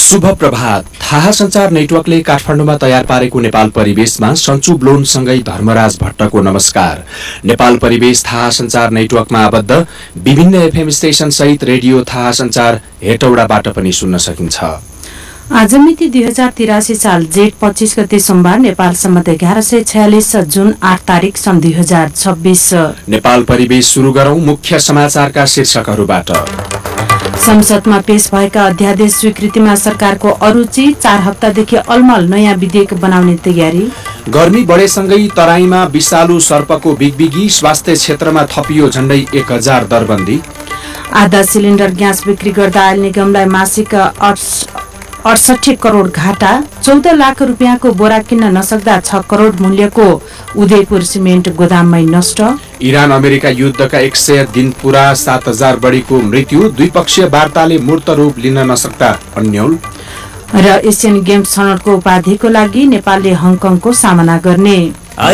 शुभ प्रभात। थाहा संचार नेटवर्कले काठमाडौँमा तयार पारेको नेपाल परिवेशमा सन्चु ब्लोनसँगै धर्मराज भट्टको नमस्कार। नेपाल परिवेश थाहा संचार नेटवर्कमा आबद्ध विभिन्न एफएम स्टेशन सहित रेडियो थाहा संचार हेटौडाबाट पनि सुन्न सकिन्छ। आज मिति 2083 साल जेठ 25 गते सोमबार, नेपाल सम्मत 1146 जुन 8 तारिक सन् 2026। नेपाल परिवेश सुरु गरौं मुख्य समाचारका शीर्षकहरूबाट। संसदमा पेश भएका अध्यादेश स्वीकृतिमा सरकारको अरुचि, 4 हप्तादेखि अलमल नयाँ विधेयक बनाउने तयारी। गर्मी बढेसँगै तराईमा विषालु सर्पको बिगबिगी, स्वास्थ्य क्षेत्रमा थपियो झण्डै 1000 दरबन्दी। आधा सिलिन्डर ग्यास बिक्री गर्दा आयल निगमलाई मासिक 68 करोड घाटा, 14 लाख रुपियाँको बोरा किन्न नसक्दा 6 करोड मूल्यको उदयपुर सिमेन्ट गोदाममै नष्ट। इरान अमेरिका युद्धका 100 दिन पूरा, 7000 बढीको मृत्यु, द्विपक्षीय वार्ताले मूर्त रूप लिन नसक्दा अन्यल। र एसियन गेम्स छनौटको उपाधिको लागि नेपालले हङकङको सामना गर्ने।